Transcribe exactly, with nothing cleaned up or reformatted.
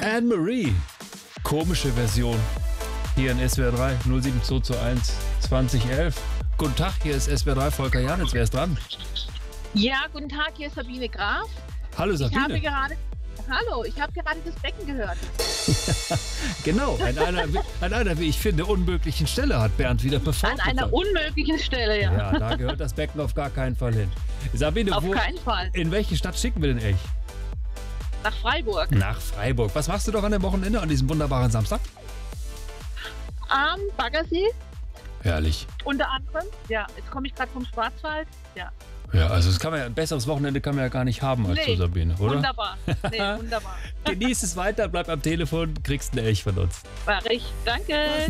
Anne-Marie. Komische Version. Hier in S W R drei null sieben zwei zwei eins zwanzig elf. Guten Tag, hier ist S W R drei Volker Janitz. Wer ist dran? Ja, guten Tag, hier ist Sabine Graf. Hallo Sabine. Ich habe gerade, hallo, ich habe gerade das Becken gehört. Genau, an einer, an einer, wie ich finde, unmöglichen Stelle hat Bernd wieder performt. An einer unmöglichen Stelle, ja. Ja, da gehört das Becken auf gar keinen Fall hin. Sabine, auf wo, keinen Fall. In welche Stadt schicken wir denn echt? Nach Freiburg. Nach Freiburg. Was machst du doch an dem Wochenende, an diesem wunderbaren Samstag? Am Baggersee. Herrlich. Unter anderem. Ja, jetzt komme ich gerade vom Schwarzwald. Ja. Ja, also das kann man ja, ein besseres Wochenende kann man ja gar nicht haben als nee, du, Sabine, oder? Wunderbar. Nee, wunderbar. Genieß es weiter, bleib am Telefon, kriegst einen Elch von uns. War ich. Danke.